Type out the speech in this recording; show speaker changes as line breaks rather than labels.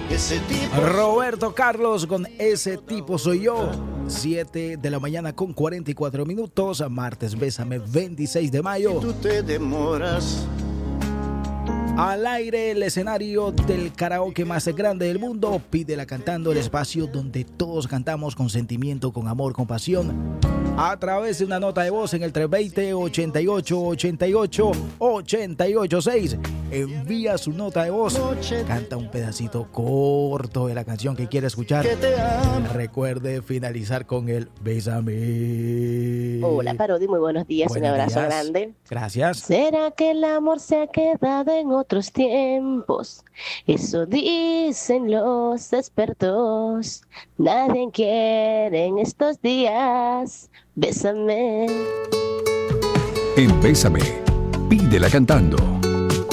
Ese tipo
Roberto Carlos con Ese tipo soy yo. 7 de la mañana con 44 minutos. Martes, bésame, 26 de mayo.
tú te demoras.
Al aire, el escenario del karaoke más grande del mundo. Pídela cantando, el espacio donde todos cantamos con sentimiento, con amor, con pasión. A través de una nota de voz en el 320-88-88-886. Envía su nota de voz. Canta un pedacito corto de la canción que quiere escuchar. Recuerde finalizar con el Bésame.
Hola, Parodi, muy buenos días.
Buenos
Un abrazo
días.
grande.
Gracias.
¿Será que el amor se ha quedado en otros tiempos? Eso dicen los expertos. Nadie quiere en estos días. Bésame.
En Bésame, pídela cantando.